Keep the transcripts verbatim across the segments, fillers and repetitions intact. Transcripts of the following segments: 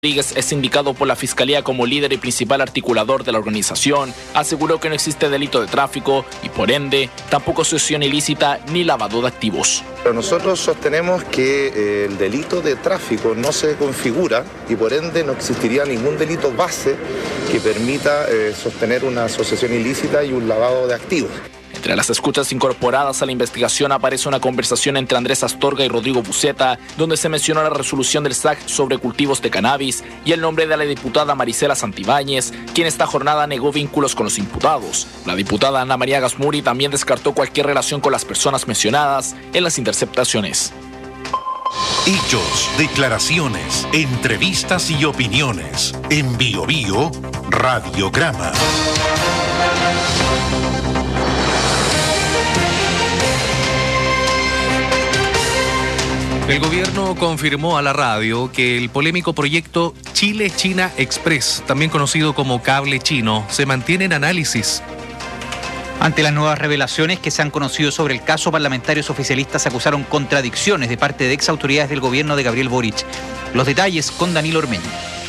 Rodríguez es indicado por la Fiscalía como líder y principal articulador de la organización. Aseguró que no existe delito de tráfico y, por ende, tampoco asociación ilícita ni lavado de activos. Pero nosotros sostenemos que eh, el delito de tráfico no se configura y, por ende, no existiría ningún delito base que permita eh, sostener una asociación ilícita y un lavado de activos. Entre las escuchas incorporadas a la investigación aparece una conversación entre Andrés Astorga y Rodrigo Buceta, donde se mencionó la resolución del S A C sobre cultivos de cannabis y el nombre de la diputada Marisela Santibáñez, quien esta jornada negó vínculos con los imputados. La diputada Ana María Gasmuri también descartó cualquier relación con las personas mencionadas en las interceptaciones. Hechos, declaraciones, entrevistas y opiniones. En Bio Bio, Radiograma. El gobierno confirmó a la radio que el polémico proyecto Chile-China Express, también conocido como Cable Chino, se mantiene en análisis. Ante las nuevas revelaciones que se han conocido sobre el caso, parlamentarios oficialistas acusaron contradicciones de parte de exautoridades del gobierno de Gabriel Boric. Los detalles con Danilo Ormeño.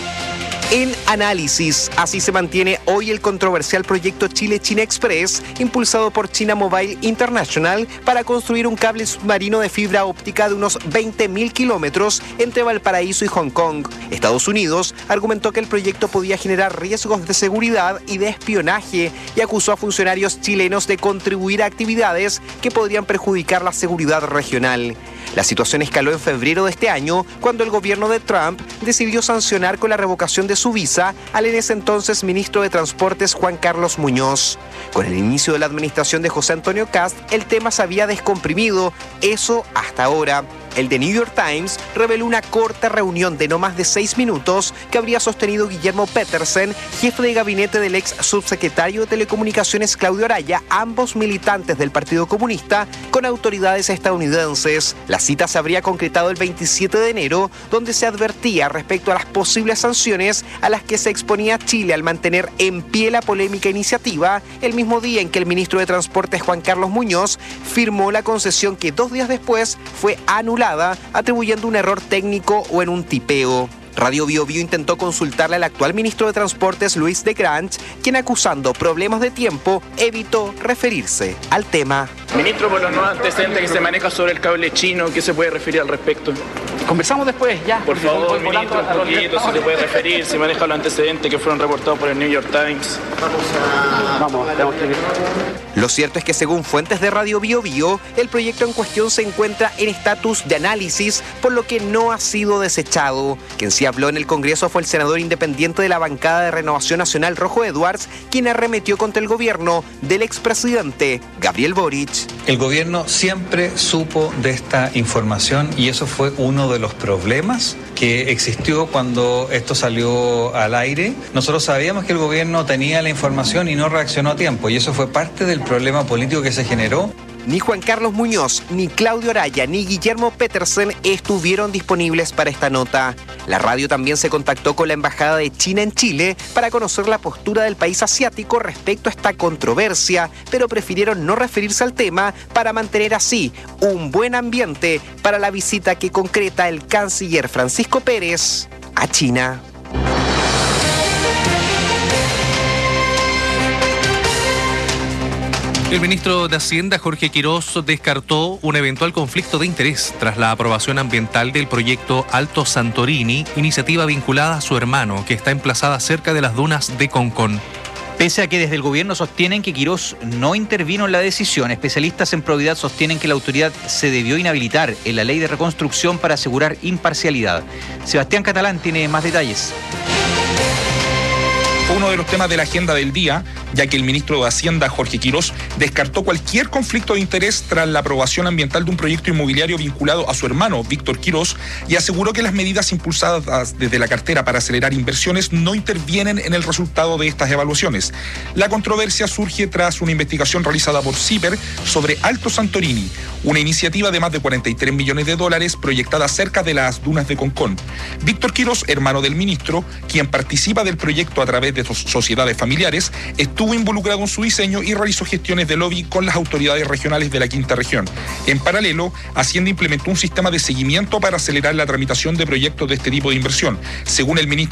En análisis, así se mantiene hoy el controversial proyecto Chile-China Express, impulsado por China Mobile International para construir un cable submarino de fibra óptica de unos veinte mil kilómetros entre Valparaíso y Hong Kong. Estados Unidos argumentó que el proyecto podía generar riesgos de seguridad y de espionaje y acusó a funcionarios chilenos de contribuir a actividades que podrían perjudicar la seguridad regional. La situación escaló en febrero de este año, cuando el gobierno de Trump decidió sancionar con la revocación de su visa al en ese entonces ministro de Transportes Juan Carlos Muñoz. Con el inicio de la administración de José Antonio Kast, el tema se había descomprimido, eso hasta ahora. El The New York Times reveló una corta reunión de no más de seis minutos que habría sostenido Guillermo Petersen, jefe de gabinete del ex subsecretario de Telecomunicaciones Claudio Araya, ambos militantes del Partido Comunista, con autoridades estadounidenses. La cita se habría concretado el veintisiete de enero, donde se advertía respecto a las posibles sanciones a las que se exponía Chile al mantener en pie la polémica iniciativa, el mismo día en que el ministro de Transportes Juan Carlos Muñoz firmó la concesión que dos días después fue anulada, atribuyendo un error técnico o en un tipeo. Radio Bio Bio intentó consultarle al actual ministro de Transportes, Luis de Grange, quien, acusando problemas de tiempo, evitó referirse al tema. Ministro, por los nuevos antecedentes que se maneja sobre el cable chino, ¿qué se puede referir al respecto? Conversamos después, ya. Por favor, ministro, un poquito, si se puede referir, si maneja los antecedentes que fueron reportados por el New York Times. Vamos, tenemos que ir. Lo cierto es que, según fuentes de Radio Bio Bio, el proyecto en cuestión se encuentra en estatus de análisis, por lo que no ha sido desechado. Quien sí habló en el Congreso fue el senador independiente de la bancada de Renovación Nacional, Rojo Edwards, quien arremetió contra el gobierno del expresidente Gabriel Boric. El gobierno siempre supo de esta información y eso fue uno de los problemas que existió cuando esto salió al aire. Nosotros sabíamos que el gobierno tenía la información y no reaccionó a tiempo, y eso fue parte del problema político que se generó. Ni Juan Carlos Muñoz, ni Claudio Araya, ni Guillermo Petersen estuvieron disponibles para esta nota. La radio también se contactó con la Embajada de China en Chile para conocer la postura del país asiático respecto a esta controversia, pero prefirieron no referirse al tema para mantener así un buen ambiente para la visita que concreta el canciller Francisco Pérez a China. El ministro de Hacienda, Jorge Quirós, descartó un eventual conflicto de interés tras la aprobación ambiental del proyecto Alto Santorini, iniciativa vinculada a su hermano, que está emplazada cerca de las dunas de Concón. Pese a que desde el gobierno sostienen que Quirós no intervino en la decisión, especialistas en probidad sostienen que la autoridad se debió inhabilitar en la ley de reconstrucción para asegurar imparcialidad. Sebastián Catalán tiene más detalles. Uno de los temas de la agenda del día, ya que el ministro de Hacienda, Jorge Quirós, descartó cualquier conflicto de interés tras la aprobación ambiental de un proyecto inmobiliario vinculado a su hermano, Víctor Quirós, y aseguró que las medidas impulsadas desde la cartera para acelerar inversiones no intervienen en el resultado de estas evaluaciones. La controversia surge tras una investigación realizada por CIPER sobre Alto Santorini, una iniciativa de más de cuarenta y tres millones de dólares proyectada cerca de las dunas de Concón. Víctor Quirós, hermano del ministro, quien participa del proyecto a través de sus sociedades familiares, estuvo estuvo involucrado en su diseño y realizó gestiones de lobby con las autoridades regionales de la Quinta Región. En paralelo, Hacienda implementó un sistema de seguimiento para acelerar la tramitación de proyectos de este tipo de inversión. Según el ministro